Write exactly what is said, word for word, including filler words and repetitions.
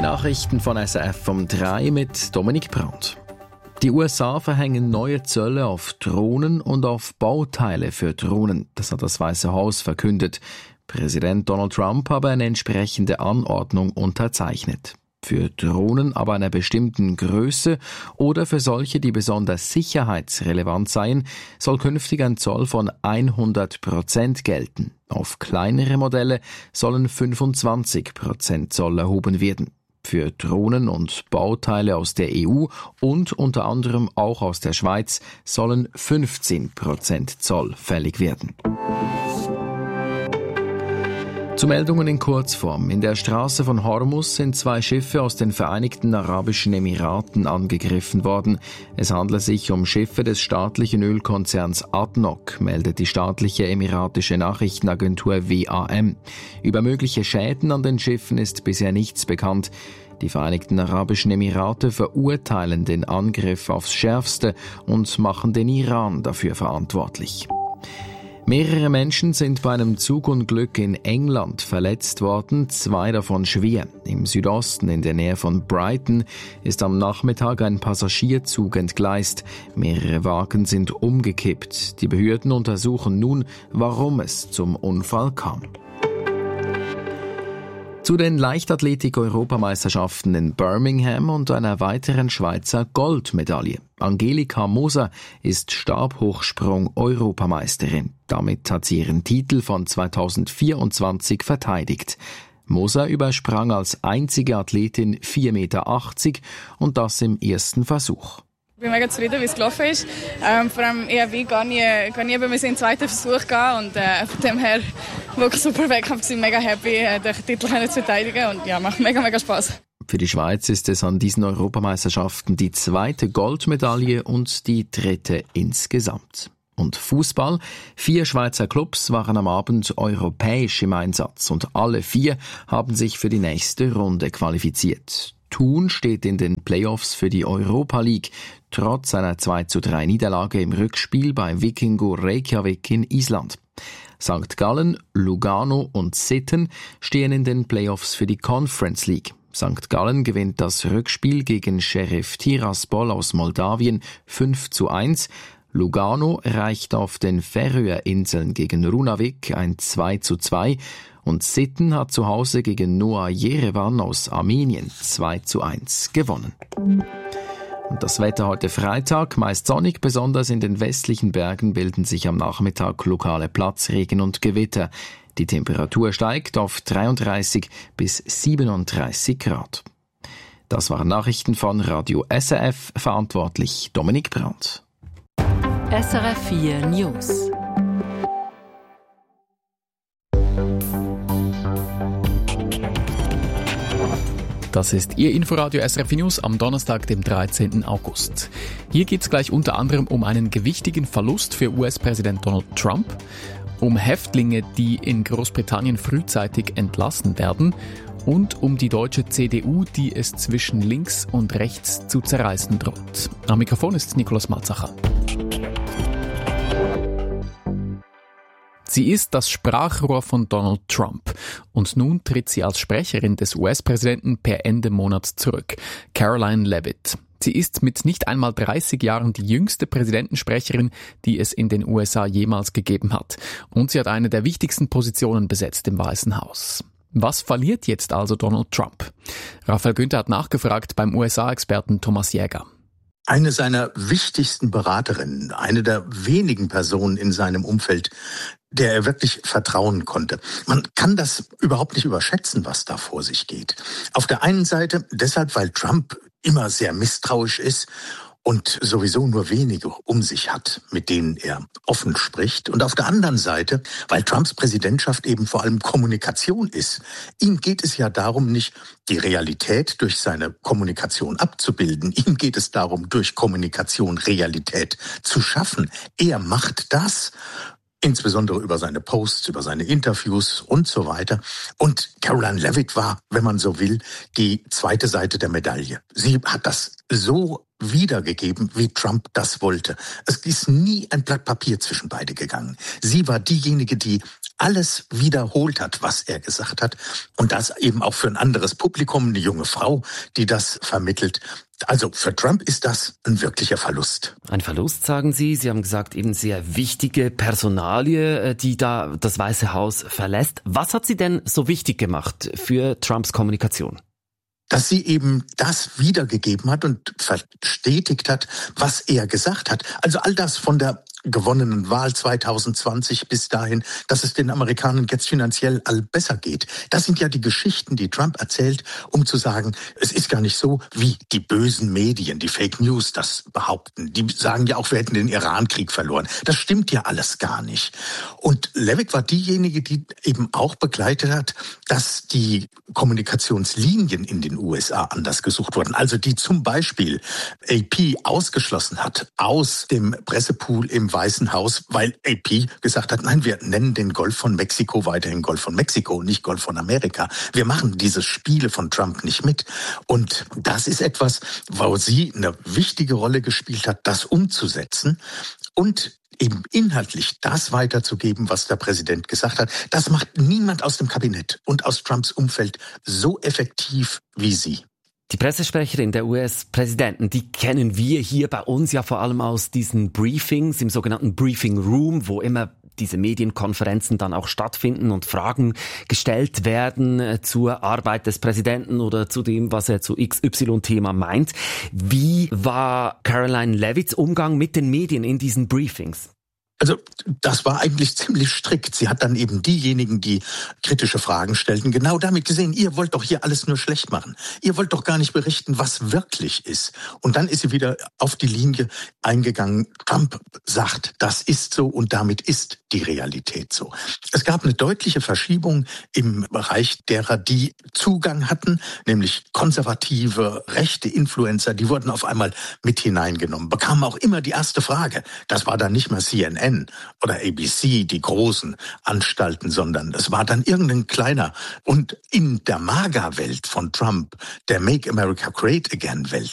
Nachrichten von S R F um drei mit Dominik Brandt. Die U S A verhängen neue Zölle auf Drohnen und auf Bauteile für Drohnen. Das hat das Weiße Haus verkündet. Präsident Donald Trump habe eine entsprechende Anordnung unterzeichnet. Für Drohnen aber einer bestimmten Größe oder für solche, die besonders sicherheitsrelevant seien, soll künftig ein Zoll von hundert Prozent gelten. Auf kleinere Modelle sollen fünfundzwanzig Prozent Zoll erhoben werden. Für Drohnen und Bauteile aus der E U und unter anderem auch aus der Schweiz sollen fünfzehn Prozent Zoll fällig werden. Zu Meldungen in Kurzform. In der Straße von Hormuz sind zwei Schiffe aus den Vereinigten Arabischen Emiraten angegriffen worden. Es handle sich um Schiffe des staatlichen Ölkonzerns A D N O C, meldet die staatliche emiratische Nachrichtenagentur W A M. Über mögliche Schäden an den Schiffen ist bisher nichts bekannt. Die Vereinigten Arabischen Emirate verurteilen den Angriff aufs Schärfste und machen den Iran dafür verantwortlich. Mehrere Menschen sind bei einem Zugunglück in England verletzt worden, zwei davon schwer. Im Südosten in der Nähe von Brighton ist am Nachmittag ein Passagierzug entgleist. Mehrere Wagen sind umgekippt. Die Behörden untersuchen nun, warum es zum Unfall kam. Zu den Leichtathletik-Europameisterschaften in Birmingham und einer weiteren Schweizer Goldmedaille. Angelika Moser ist Stabhochsprung-Europameisterin. Damit hat sie ihren Titel von zweitausendvierundzwanzig verteidigt. Moser übersprang als einzige Athletin vier Meter achtzig und das im ersten Versuch. Ich bin mega zufrieden, wie es gelaufen ist. Ähm, vor allem, ich habe gar nie, gar nie bei mir in den zweiten Versuch gehen und äh, von dem her wirklich super Wettkampf. Ich bin mega happy, äh, den Titel zu verteidigen und ja, macht mega, mega Spass. Für die Schweiz ist es an diesen Europameisterschaften die zweite Goldmedaille und die dritte insgesamt. Und Fußball. Vier Schweizer Clubs waren am Abend europäisch im Einsatz und alle vier haben sich für die nächste Runde qualifiziert. Thun steht in den Playoffs für die Europa League, trotz einer zwei zu drei Niederlage im Rückspiel bei Vikingur Reykjavik in Island. Sankt Gallen, Lugano und Sitten stehen in den Playoffs für die Conference League. Sankt Gallen gewinnt das Rückspiel gegen Sheriff Tiraspol aus Moldawien fünf zu eins. Lugano erreicht auf den Färöerinseln gegen Runavik ein zwei zu zwei. Und Sitten hat zu Hause gegen Noah Yerevan aus Armenien zwei zu eins gewonnen. Und das Wetter heute Freitag, meist sonnig, besonders in den westlichen Bergen bilden sich am Nachmittag lokale Platzregen und Gewitter. Die Temperatur steigt auf dreiunddreißig bis siebenunddreißig Grad. Das waren Nachrichten von Radio S R F, verantwortlich Dominik Brandt. S R F vier News. Das ist Ihr Inforadio S R F News am Donnerstag, dem dreizehnten August. Hier geht es gleich unter anderem um einen gewichtigen Verlust für U S-Präsident Donald Trump, um Häftlinge, die in Großbritannien frühzeitig entlassen werden und um die deutsche C D U, die es zwischen links und rechts zu zerreißen droht. Am Mikrofon ist Nikolaus Matzacher. Sie ist das Sprachrohr von Donald Trump und nun tritt sie als Sprecherin des U S-Präsidenten per Ende Monat zurück, Karoline Leavitt. Sie ist mit nicht einmal dreißig Jahren die jüngste Präsidentensprecherin, die es in den U S A jemals gegeben hat. Und sie hat eine der wichtigsten Positionen besetzt im Weißen Haus. Was verliert jetzt also Donald Trump? Raphael Günther hat nachgefragt beim U S A-Experten Thomas Jäger. Eine seiner wichtigsten Beraterinnen, eine der wenigen Personen in seinem Umfeld, der er wirklich vertrauen konnte. Man kann das überhaupt nicht überschätzen, was da vor sich geht. Auf der einen Seite deshalb, weil Trump immer sehr misstrauisch ist und sowieso nur wenige um sich hat, mit denen er offen spricht. Und auf der anderen Seite, weil Trumps Präsidentschaft eben vor allem Kommunikation ist. Ihm geht es ja darum, nicht die Realität durch seine Kommunikation abzubilden. Ihm geht es darum, durch Kommunikation Realität zu schaffen. Er macht das, insbesondere über seine Posts, über seine Interviews und so weiter. Und Caroline Leavitt war, wenn man so will, die zweite Seite der Medaille. Sie hat das so wiedergegeben, wie Trump das wollte. Es ist nie ein Blatt Papier zwischen beide gegangen. Sie war diejenige, die alles wiederholt hat, was er gesagt hat. Und das eben auch für ein anderes Publikum, eine junge Frau, die das vermittelt. Also für Trump ist das ein wirklicher Verlust. Ein Verlust, sagen Sie. Sie haben gesagt, eben sehr wichtige Personalie, die da das Weiße Haus verlässt. Was hat sie denn so wichtig gemacht für Trumps Kommunikation? Dass sie eben das wiedergegeben hat und verstetigt hat, was er gesagt hat. Also all das von der gewonnenen Wahl zwanzig zwanzig bis dahin, dass es den Amerikanern jetzt finanziell all besser geht. Das sind ja die Geschichten, die Trump erzählt, um zu sagen, es ist gar nicht so, wie die bösen Medien, die Fake News das behaupten. Die sagen ja auch, wir hätten den Iran-Krieg verloren. Das stimmt ja alles gar nicht. Und Leavitt war diejenige, die eben auch begleitet hat, dass die Kommunikationslinien in den U S A anders gesucht wurden. Also die zum Beispiel A P ausgeschlossen hat aus dem Pressepool im Weißen Haus, weil A P gesagt hat, nein, wir nennen den Golf von Mexiko weiterhin Golf von Mexiko, nicht Golf von Amerika. Wir machen diese Spiele von Trump nicht mit. Und das ist etwas, wo sie eine wichtige Rolle gespielt hat, das umzusetzen und eben inhaltlich das weiterzugeben, was der Präsident gesagt hat. Das macht niemand aus dem Kabinett und aus Trumps Umfeld so effektiv wie sie. Die Pressesprecherin der U S-Präsidenten, die kennen wir hier bei uns ja vor allem aus diesen Briefings, im sogenannten Briefing Room, wo immer diese Medienkonferenzen dann auch stattfinden und Fragen gestellt werden zur Arbeit des Präsidenten oder zu dem, was er zu X Y-Thema meint. Wie war Caroline Leavitts Umgang mit den Medien in diesen Briefings? Also das war eigentlich ziemlich strikt. Sie hat dann eben diejenigen, die kritische Fragen stellten, genau damit gesehen, ihr wollt doch hier alles nur schlecht machen. Ihr wollt doch gar nicht berichten, was wirklich ist. Und dann ist sie wieder auf die Linie eingegangen. Trump sagt, das ist so und damit ist die Realität so. Es gab eine deutliche Verschiebung im Bereich derer, die Zugang hatten, nämlich konservative, rechte Influencer, die wurden auf einmal mit hineingenommen, bekamen auch immer die erste Frage. Das war dann nicht mehr C N N oder A B C, die großen Anstalten, sondern es war dann irgendein kleiner. Und in der MAGA-Welt von Trump, der Make America Great Again-Welt,